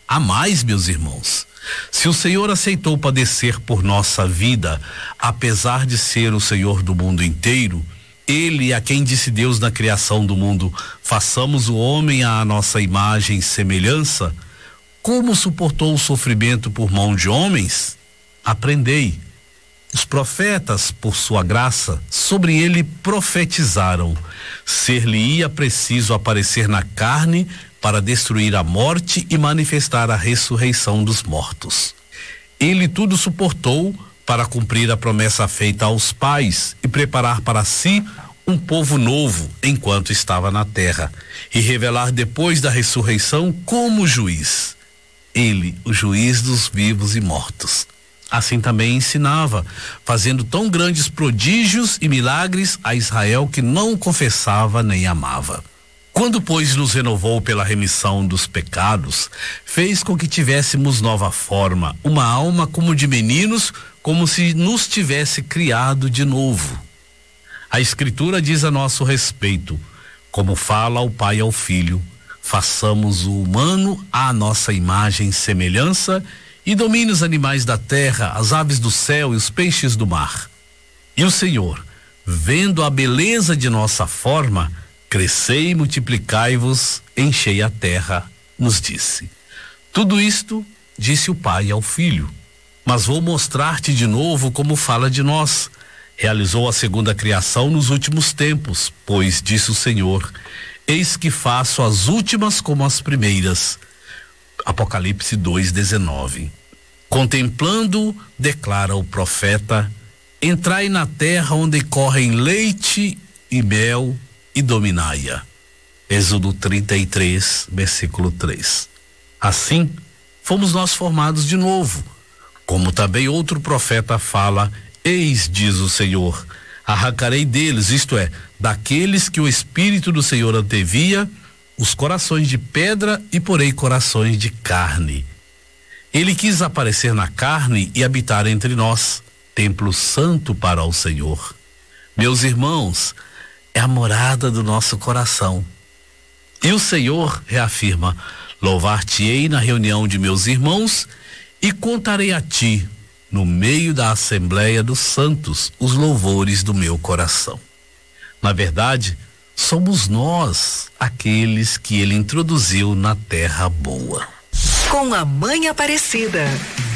há mais, meus irmãos. Se o Senhor aceitou padecer por nossa vida, apesar de ser o Senhor do mundo inteiro, Ele, a quem disse Deus na criação do mundo, façamos o homem à nossa imagem e semelhança, como suportou o sofrimento por mão de homens? Aprendei. Os profetas, por sua graça, sobre ele profetizaram. Ser-lhe-ia preciso aparecer na carne para destruir a morte e manifestar a ressurreição dos mortos. Ele tudo suportou para cumprir a promessa feita aos pais e preparar para si um povo novo enquanto estava na terra, e revelar depois da ressurreição como juiz. Ele, o juiz dos vivos e mortos. Assim também ensinava, fazendo tão grandes prodígios e milagres a Israel que não confessava nem amava. Quando, pois, nos renovou pela remissão dos pecados, fez com que tivéssemos nova forma, uma alma como de meninos, como se nos tivesse criado de novo. A Escritura diz a nosso respeito, como fala o Pai ao Filho, façamos o humano à nossa imagem e semelhança, e domine os animais da terra, as aves do céu e os peixes do mar. E o Senhor, vendo a beleza de nossa forma, crescei e multiplicai-vos, enchei a terra, nos disse. Tudo isto disse o Pai ao Filho. Mas vou mostrar-te de novo como fala de nós. Realizou a segunda criação nos últimos tempos, pois disse o Senhor, eis que faço as últimas como as primeiras. Apocalipse 2:19. Contemplando, declara o profeta, entrai na terra onde correm leite e mel e dominai-a. Êxodo 33, versículo 3. Assim, fomos nós formados de novo. Como também outro profeta fala, eis, diz o Senhor, arrancarei deles, isto é, daqueles que o Espírito do Senhor antevia, os corações de pedra e porei corações de carne. Ele quis aparecer na carne e habitar entre nós, templo santo para o Senhor. Meus irmãos, é a morada do nosso coração. E o Senhor reafirma, louvar-te-ei na reunião de meus irmãos e contarei a ti, no meio da assembleia dos santos, os louvores do meu coração. Na verdade, somos nós aqueles que ele introduziu na terra boa. Com a Mãe Aparecida.